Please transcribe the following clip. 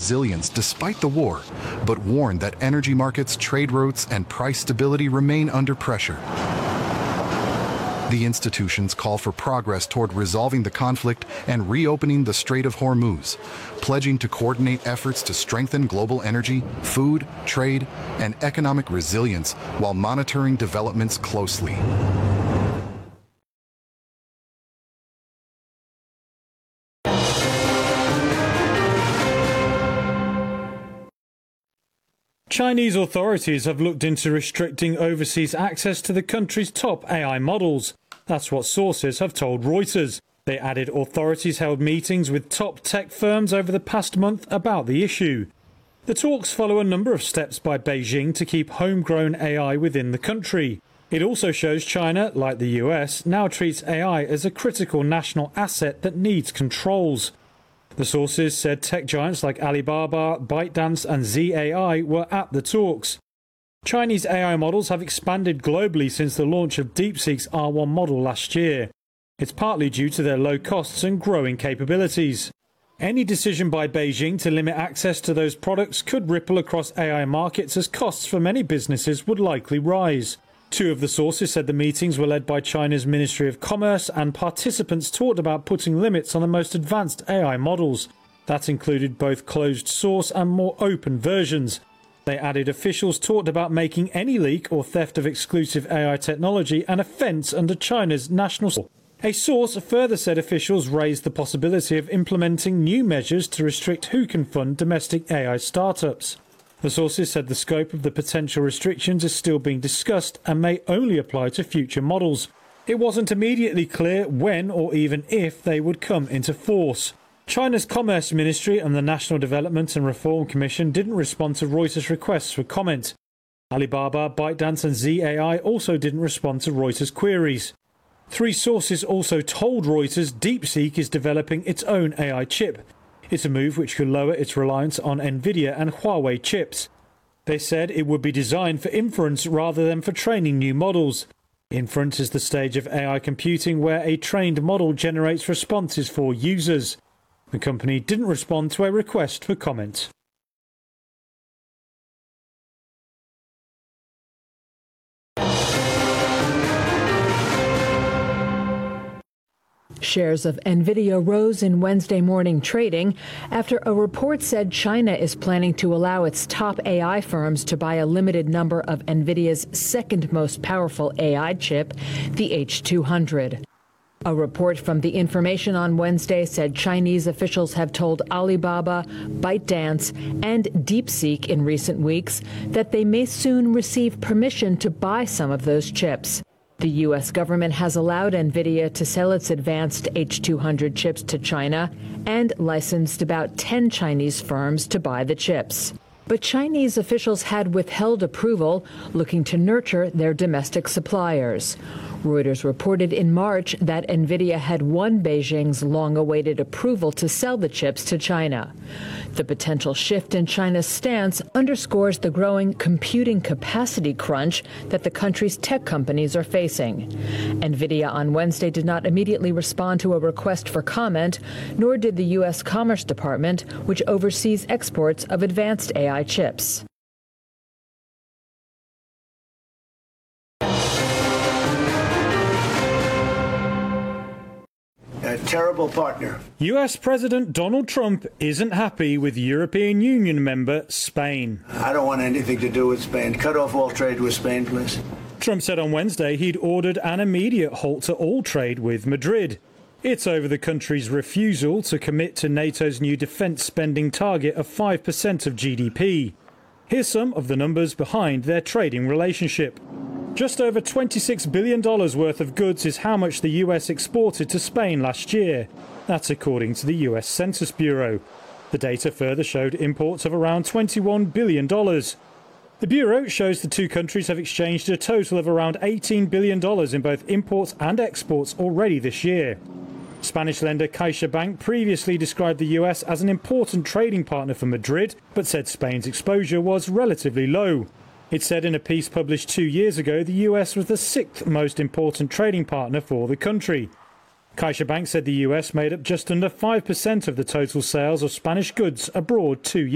resilience despite the war, but warned that energy markets, trade routes, and price stability remain under pressure. The institutions call for progress toward resolving the conflict and reopening the Strait of Hormuz, pledging to coordinate efforts to strengthen global energy, food, trade, and economic resilience while monitoring developments closely. Chinese authorities have looked into restricting overseas access to the country's top AI models. That's what sources have told Reuters. They added authorities held meetings with top tech firms over the past month about the issue. The talks follow a number of steps by Beijing to keep homegrown AI within the country. It also shows China, like the US, now treats AI as a critical national asset that needs controls. The sources said tech giants like Alibaba, ByteDance and ZAI were at the talks. Chinese AI models have expanded globally since the launch of DeepSeek's R1 model last year. It's partly due to their low costs and growing capabilities. Any decision by Beijing to limit access to those products could ripple across AI markets as costs for many businesses would likely rise. Two of the sources said the meetings were led by China's Ministry of Commerce, and participants talked about putting limits on the most advanced AI models. That included both closed source and more open versions. They added officials talked about making any leak or theft of exclusive AI technology an offence under China's national law. A source further said officials raised the possibility of implementing new measures to restrict who can fund domestic AI startups. The sources said the scope of the potential restrictions is still being discussed and may only apply to future models. It wasn't immediately clear when or even if they would come into force. China's Commerce Ministry and the National Development and Reform Commission didn't respond to Reuters' requests for comment. Alibaba, ByteDance and ZAI also didn't respond to Reuters' queries. Three sources also told Reuters DeepSeek is developing its own AI chip. It's a move which could lower its reliance on Nvidia and Huawei chips. They said it would be designed for inference rather than for training new models. Inference is the stage of AI computing where a trained model generates responses for users. The company didn't respond to a request for comment. Shares of Nvidia rose in Wednesday morning trading after a report said China is planning to allow its top AI firms to buy a limited number of Nvidia's second most powerful AI chip, the H200. A report from The Information on Wednesday said Chinese officials have told Alibaba, ByteDance, and DeepSeek in recent weeks that they may soon receive permission to buy some of those chips. The U.S. government has allowed Nvidia to sell its advanced H200 chips to China and licensed about 10 Chinese firms to buy the chips. But Chinese officials had withheld approval, looking to nurture their domestic suppliers. Reuters reported in March that Nvidia had won Beijing's long-awaited approval to sell the chips to China. The potential shift in China's stance underscores the growing computing capacity crunch that the country's tech companies are facing. Nvidia on Wednesday did not immediately respond to a request for comment, nor did the U.S. Commerce Department, which oversees exports of advanced AI chips. A terrible partner. US President Donald Trump isn't happy with European Union member Spain. I don't want anything to do with Spain. Cut off all trade with Spain, please. Trump said on Wednesday he'd ordered an immediate halt to all trade with Madrid. It's over the country's refusal to commit to NATO's new defence spending target of 5% of GDP. Here's some of the numbers behind their trading relationship. Just over $26 billion worth of goods is how much the US exported to Spain last year. That's according to the US Census Bureau. The data further showed imports of around $21 billion. The Bureau shows the two countries have exchanged a total of around $18 billion in both imports and exports already this year. Spanish lender CaixaBank previously described the US as an important trading partner for Madrid, but said Spain's exposure was relatively low. It said in a piece published 2 years ago the US was the sixth most important trading partner for the country. CaixaBank said the US made up just under 5% of the total sales of Spanish goods abroad 2 years ago.